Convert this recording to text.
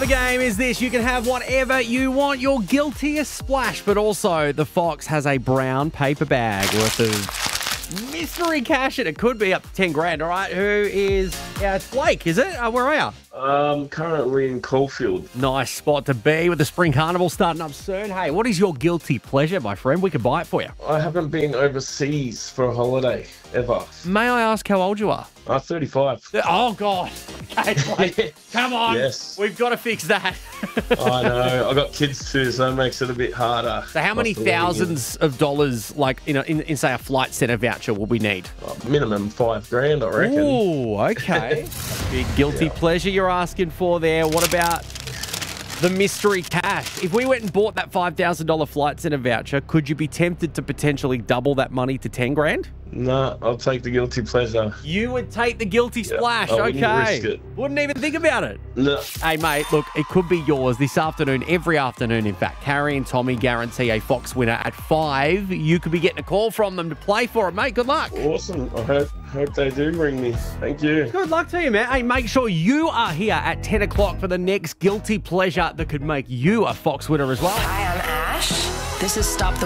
game is this. You can have whatever you want, your guiltiest splash, but also the Fox has a brown paper bag worth of mystery cash, and it could be up to 10 grand, all right? Who is... Yeah, it's Blake, is it? Where are you? Currently in Caulfield. Nice spot to be with the Spring Carnival starting up soon. Hey, what is your guilty pleasure, my friend? We can buy it for you. I haven't been overseas for a holiday, ever. May I ask how old you are? 35. Oh, God. Okay, Blake, come on. Yes. We've got to fix that. I know. I got kids too, so that makes it a bit harder. So how many thousands of dollars, like, in say, a Flight Centre voucher will we need? Minimum $5,000, I reckon. Ooh, okay. Big guilty pleasure you're asking for there. What about the mystery cash? If we went and bought that $5,000 Flight Centre voucher, could you be tempted to potentially double that money to 10 grand? No, I'll take the guilty pleasure. You would take the guilty splash, I wouldn't okay. risk it. Wouldn't even think about it. No. Hey, mate, look, it could be yours this afternoon, every afternoon, in fact. Harry and Tommy guarantee a Fox winner at 5. You could be getting a call from them to play for it, mate. Good luck. Awesome. I hope they do ring me. Thank you. Good luck to you, man. Hey, make sure you are here at 10 o'clock for the next guilty pleasure that could make you a Fox winner as well. Hi, I'm Ash. This is Stop the